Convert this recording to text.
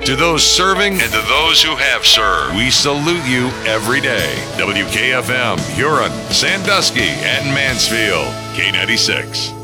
To those serving and to those who have served, we salute you every day. WKFM, Huron, Sandusky, and Mansfield. K96.